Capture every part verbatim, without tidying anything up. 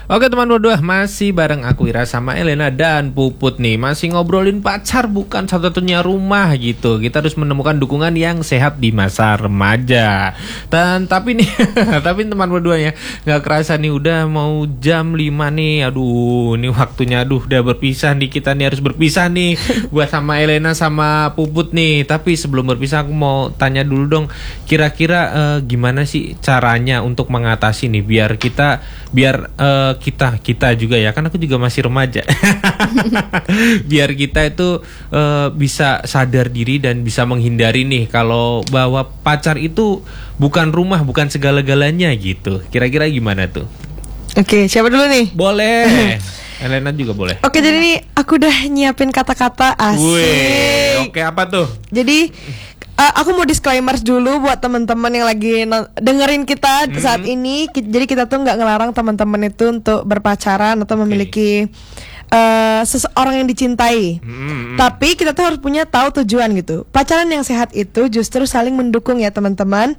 Oke teman berdua, masih bareng aku Ira sama Elena dan Puput nih. Masih ngobrolin pacar bukan satu-satunya rumah gitu. Kita harus menemukan dukungan yang sehat di masa remaja. Dan tapi nih, tapi teman berdua ya, gak kerasa nih udah mau jam lima nih. Aduh, ini waktunya aduh udah berpisah nih. Kita nih harus berpisah nih. Gua sama Elena sama Puput nih. Tapi sebelum berpisah aku mau tanya dulu dong. Kira-kira uh, gimana sih caranya untuk mengatasi nih biar kita biar uh, kita kita juga ya, kan aku juga masih remaja. Biar kita itu uh, bisa sadar diri dan bisa menghindari nih kalau bahwa pacar itu bukan rumah, bukan segala-galanya gitu. Kira-kira gimana tuh? Oke, siapa dulu nih? Boleh. Elena juga boleh. Oke, jadi nih aku udah nyiapin kata-kata asik. Wih, oke apa tuh? Jadi Uh, aku mau disclaimer dulu buat teman-teman yang lagi no- dengerin kita hmm. saat ini. Ki- jadi kita tuh nggak ngelarang teman-teman itu untuk berpacaran atau okay. memiliki uh, seseorang yang dicintai. Hmm. Tapi kita tuh harus punya tahu tujuan gitu. Pacaran yang sehat itu justru saling mendukung ya teman-teman,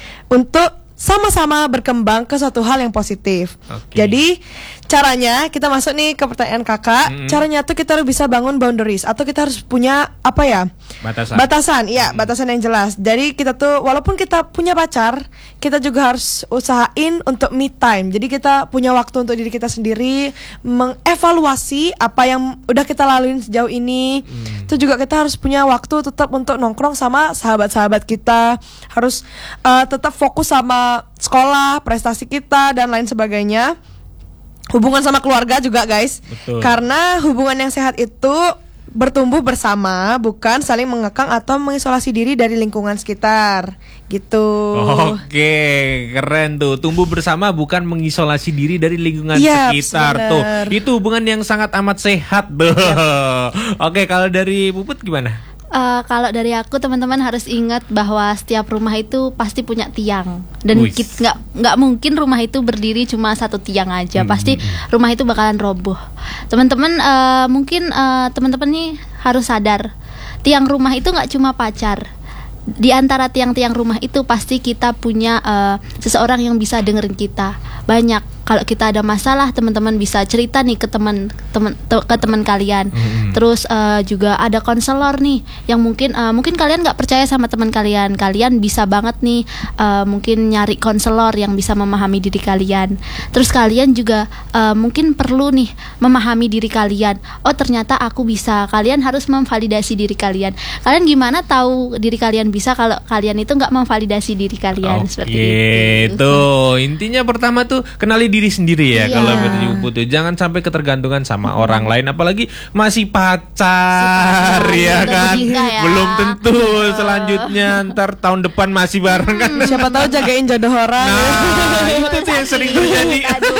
untuk sama-sama berkembang ke suatu hal yang positif. Okay. Jadi caranya kita masuk nih ke pertanyaan kakak. Mm-hmm. Caranya tuh kita harus bisa bangun boundaries atau kita harus punya apa ya? Batasan. Batasan, iya, mm-hmm. batasan yang jelas. Jadi kita tuh walaupun kita punya pacar, kita juga harus usahain untuk me time. Jadi kita punya waktu untuk diri kita sendiri, mengevaluasi apa yang udah kita laluin sejauh ini. Mm. Itu juga kita harus punya waktu tetap untuk nongkrong sama sahabat-sahabat kita. Harus uh, tetap fokus sama sekolah, prestasi kita dan lain sebagainya. Hubungan sama keluarga juga guys. Betul. Karena hubungan yang sehat itu bertumbuh bersama, bukan saling mengekang atau mengisolasi diri dari lingkungan sekitar. Gitu. Oke, keren tuh. Tumbuh bersama bukan mengisolasi diri dari lingkungan yep, sekitar bener. tuh. Itu hubungan yang sangat amat sehat. Yep. Oke, kalau dari Puput gimana? Uh, kalau dari aku, teman-teman harus ingat bahwa setiap rumah itu pasti punya tiang, dan nggak nggak mungkin rumah itu berdiri cuma satu tiang aja. Hmm. Pasti rumah itu bakalan roboh. Teman-teman uh, mungkin uh, teman-teman nih harus sadar, tiang rumah itu nggak cuma pacar. Di antara tiang-tiang rumah itu pasti kita punya uh, seseorang yang bisa dengerin kita. Banyak. Kalau kita ada masalah, teman-teman bisa cerita nih ke teman teman te- ke teman kalian. Mm-hmm. Terus uh, juga ada konselor nih yang mungkin uh, mungkin kalian nggak percaya sama teman kalian. Kalian bisa banget nih uh, mungkin nyari konselor yang bisa memahami diri kalian. Terus kalian juga uh, mungkin perlu nih memahami diri kalian. Oh, ternyata aku bisa. Kalian harus memvalidasi diri kalian. Kalian gimana tahu diri kalian bisa kalau kalian itu nggak memvalidasi diri kalian? Okay, seperti itu. Tuh, intinya pertama tuh kenali diri sendiri ya. Iya. Kalau butuh, jangan sampai ketergantungan sama hmm. orang lain, apalagi masih pacar, si pacar ya kan ya. Belum tentu uh. selanjutnya ntar tahun depan masih bareng kan. Hmm, siapa tahu jagain jodoh orang. Nah itu tuh yang sering terjadi.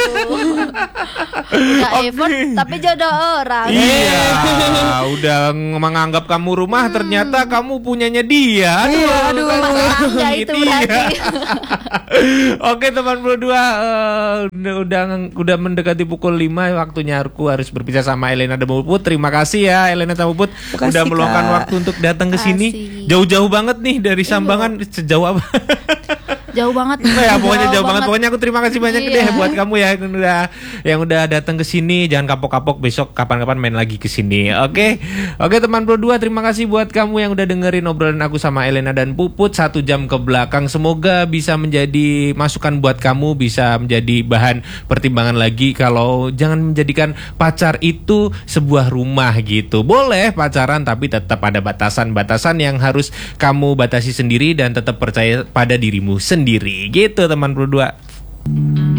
Udah okay. effort tapi jodoh orang. Iya. Udah menganggap kamu rumah, hmm. ternyata kamu punyanya dia. Aduh, iya, aduh. Tangga itu berarti. Oke teman berdua, uh, udah udah mendekati pukul lima, waktunya aku harus berpisah sama Elena dan Puput. Terima kasih ya Elena dan Puput udah meluangkan waktu untuk datang ke sini. Jauh-jauh banget nih dari Sambangan. Sejauh apa? Jauh banget. Oh ya, pokoknya jauh, jauh banget. Pokoknya aku terima kasih banyak iya. deh buat kamu ya yang udah yang udah datang ke sini. Jangan kapok-kapok, besok kapan-kapan main lagi ke sini. Oke. Oke teman berdua, terima kasih buat kamu yang udah dengerin obrolan aku sama Elena dan Puput satu jam ke belakang. Semoga bisa menjadi masukan buat kamu, bisa menjadi bahan pertimbangan lagi kalau jangan menjadikan pacar itu sebuah rumah gitu. Boleh pacaran tapi tetap ada batasan-batasan yang harus kamu batasi sendiri dan tetap percaya pada dirimu sendiri. Gitu teman berdua.